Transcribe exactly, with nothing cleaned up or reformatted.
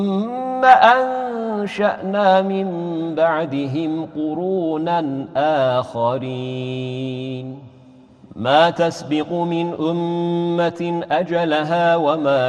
ثم أنشأنا من بعدهم قرونا آخرين ما تسبق من أمة أجلها وما